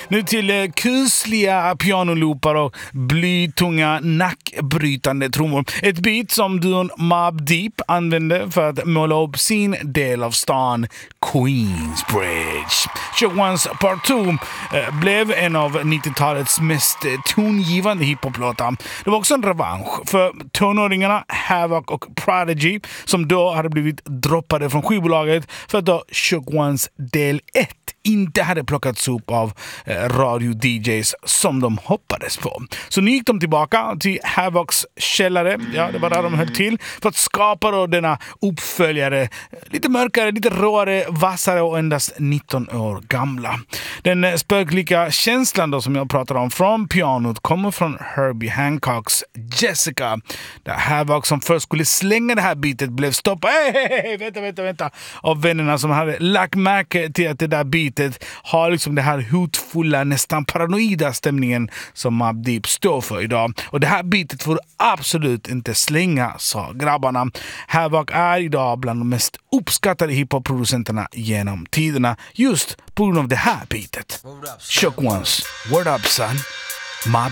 Nu till kusliga pianoloopar och blytunga nackbrytande trummor. Ett beat som duon Mobb Deep använde för att måla upp sin del av stan, Queensbridge. Shook Ones Part 2 blev en av 90-talets mest tongivande hiphop-låtar. Det var också en revansch för tonåringarna Havoc och Prodigy som då hade blivit droppade från skivbolaget för att då Shook Ones del 1 inte hade plockats upp av radio-DJs som de hoppades på. Så nu gick de tillbaka till Havocs källare, ja det var där de höll till, för att skapa då denna uppföljare, lite mörkare, lite råare, vassare och endast 19 år gamla. Den spöklika känslan då som jag pratade om från pianot kommer från Herbie Hancocks Jessica, där Havoc som först skulle slänga det här beatet blev stoppad, vänta, av vännerna som hade lagt märke till att det där beatet har liksom det här hotfulla, nästan paranoida stämningen som Mobb Deep står för idag. Och det här beatet får absolut inte slänga, sa grabbarna. Havoc är idag bland de mest uppskattade hiphop-producenterna genom tiderna just på grund av det här beatet. Shook Ones, word up son, Mobb